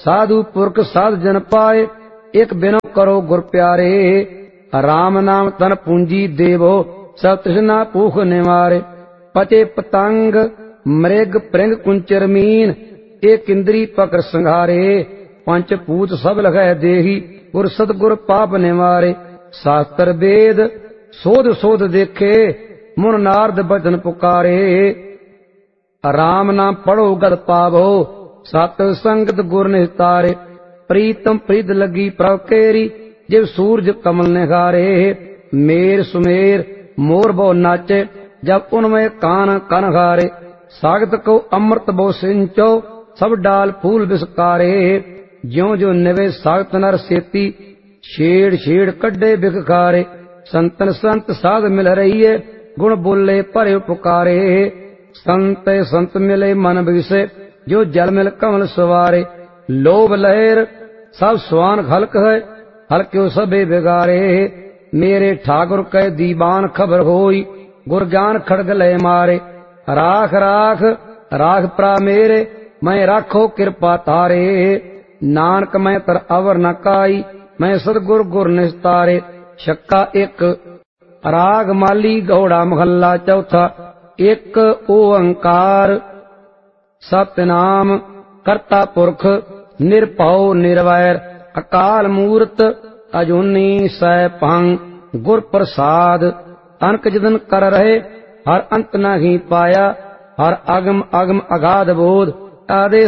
साधु पुरख साध जन पाए, एक बिनो करो गुर प्यारे। राम नाम तन पूंजी देवो, सब तृष्णा भूख निवारे। पचे पतंग मृग प्रिंग कुंचर मीन, एक इंद्री पकर संघारे। पंच पूत सब लगे देही, गुर सतगुर पाप निवारे। शास्त्र वेद सोध सोध देखे, मुन नारद बचन पुकारे। राम नाम पढ़ो गद पावो, सत संगत गुर निस्तारे। प्रीतम प्रीत लगी प्रभ केरी, जिव सूरज कमल निहारे। मेर सुमेर मोर बहु नाचे, जब उनमें कान कन हारे। सागत को अमृत बहु सिंचो, सब डाल फूल बिसकारे। ज्यों ज्यों निवे सागत नर सेती, छेड़ छेड़ कड्डे बिखारे। संतन संत साध मिल रही है, गुण बोले भरे पुकारे। संत संत मिले मन बिसे, जो जल मिल कमल सवारे। लोभ लहर सब स्वान हल्क है, हल्क्यो सबे बिगारे। मेरे ठाकुर कह दीवान खबर होई, गुर ज्ञान खड़ग लय मारे। राख राख राख प्रा मेरे, मैं राखो कृपा तारे। नानक मैं तर अवर न काई, मैं सतगुर गुर निस्तारे। छक्का एक। राग माली गौड़ा महला चौथा। एक ओंकार सतनाम करता पुरख, निरभउ निरवैर। अकाल मूरत अजूनी सैभं, गुर प्रसाद। अनक जतन कर रहे, हर अंत नहीं पाया। हर अगम अगम अगाध बोध, आदे